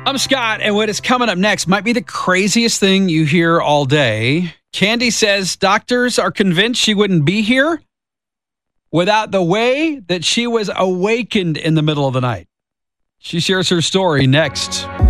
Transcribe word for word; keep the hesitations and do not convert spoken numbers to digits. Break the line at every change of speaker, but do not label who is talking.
I'm Scott, and what is coming up next might be the craziest thing you hear all day. Candy says doctors are convinced she wouldn't be here without the way that she was awakened in the middle of the night. She shares her story next.